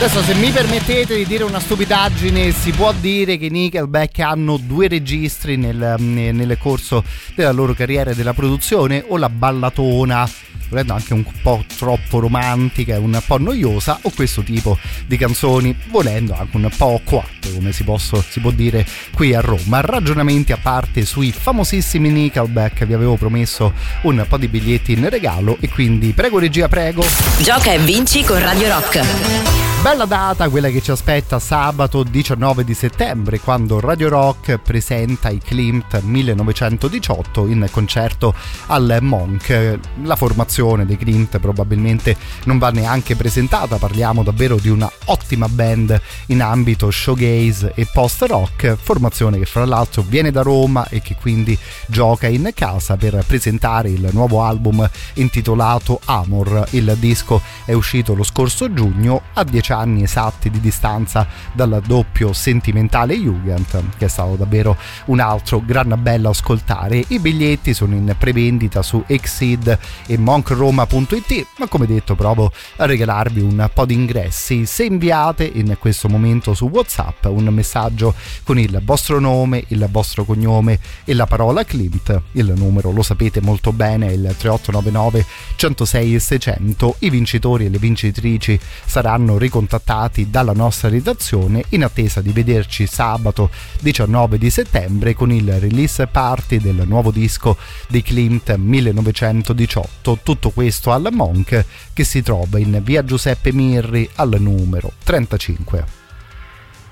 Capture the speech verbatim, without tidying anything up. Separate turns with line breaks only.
Adesso, se mi permettete di dire una stupidaggine, si può dire che i Nickelback hanno due registri nel, nel corso della loro carriera e della produzione, o la ballatona, volendo anche un po' troppo romantica e un po' noiosa, o questo tipo di canzoni, volendo anche un po' coatte, come si, posso, si può dire qui a Roma. Ragionamenti a parte sui famosissimi Nickelback, vi avevo promesso un po' di biglietti in regalo e quindi prego regia, prego.
Gioca e vinci con Radio Rock.
Bella data quella che ci aspetta sabato diciannove di settembre, quando Radio Rock presenta i Klimt millenovecentodiciotto in concerto al Monk. La formazione dei Klimt probabilmente non va neanche presentata, parliamo davvero di una ottima band in ambito showgaze e post-rock, formazione che fra l'altro viene da Roma e che quindi gioca in casa per presentare il nuovo album intitolato Amor. Il disco è uscito lo scorso giugno, a dieci anni esatti di distanza dal doppio sentimentale Jugend, che è stato davvero un altro gran bello ascoltare. I biglietti sono in prevendita su Exceed e monkroma punto it, ma come detto provo a regalarvi un po' di ingressi se inviate in questo momento su WhatsApp un messaggio con il vostro nome, il vostro cognome e la parola Klimt. Il numero lo sapete molto bene, è il tre otto nove nove centosei seicento. I vincitori e le vincitrici saranno ricontattati dalla nostra redazione in attesa di vederci sabato diciannove di settembre con il release party del nuovo disco dei Klimt millenovecentodiciotto. Tutto questo al Monk, che si trova in via Giuseppe Mirri al numero trentacinque.